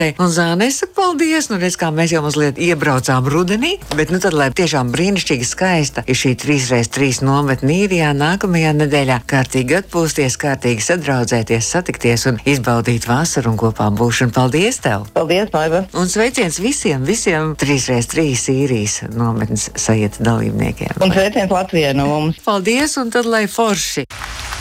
Un Zāne, es saku paldies, redz, kā mēs jau mazliet iebraucām rudenī, bet tad, lai tiešām brīnišķīgi skaista ir šī 3x3 nometne Īrijā, nākamajā nedēļā kārtīgi atpūsties, kārtīgi sadraudzēties, satikties un izbaudīt vasaru un kopā būšanu. Paldies tev! Paldies, Maiva! Un sveiciens visiem 3x3 Īrijas nometnes sajietu dalībniekiem. Un sveiciens Latvijai no mums! Paldies, un tad lai forši!